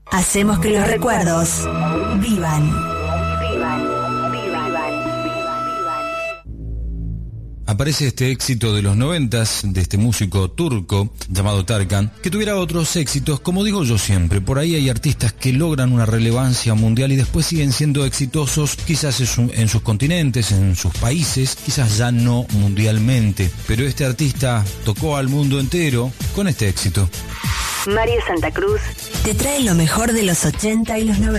Hacemos que los recuerdos vivan. Aparece este éxito de los 90s de este músico turco llamado Tarkan, que tuviera otros éxitos. Como digo yo siempre, por ahí hay artistas que logran una relevancia mundial y después siguen siendo exitosos, quizás en sus continentes, en sus países, quizás ya no mundialmente, pero este artista tocó al mundo entero con este éxito. Mario Santa Cruz te trae lo mejor de los 80 y los 90.